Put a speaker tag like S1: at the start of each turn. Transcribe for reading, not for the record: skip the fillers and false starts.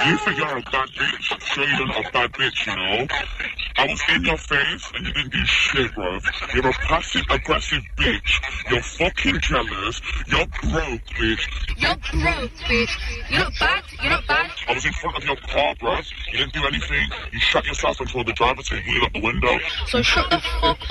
S1: You think you're a bad bitch? Sure you're not a bad bitch, you know? I was in your face and you didn't do shit, bruv. You're a passive-aggressive bitch. You're fucking jealous. You're broke, bitch.
S2: You're broke, bitch. You're not bad. You're not bad.
S1: I was in front of your car, bruv. You didn't do anything. You shut yourself and told the driver to wheel up the window.
S2: So shut the fuck